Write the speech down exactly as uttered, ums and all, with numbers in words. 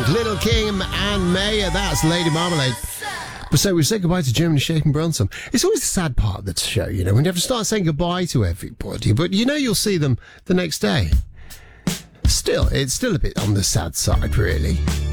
Little Kim and Maya. That's Lady Marmalade. But so we say goodbye to Germany Shaken Bronson. It's always the sad part of the show, you know, when you have to start saying goodbye to everybody, but you know you'll see them the next day. Still, it's still a bit on the sad side, really.